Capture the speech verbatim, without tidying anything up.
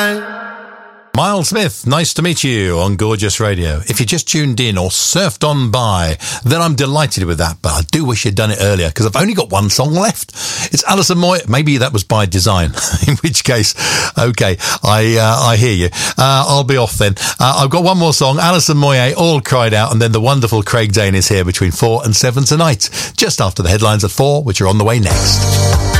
Miles Smith, nice to meet you on Gorgeous Radio. If you just tuned in or surfed on by, then I'm delighted with that, but I do wish you'd done it earlier because I've only got one song left. It's Alison Moy. Maybe that was by design, in which case, okay, I uh, I hear you. Uh, I'll be off then. Uh, I've got one more song, Alison Moyet, All Cried Out, and then the wonderful Craig Dane is here between four and seven tonight, just after the headlines at four, which are on the way next.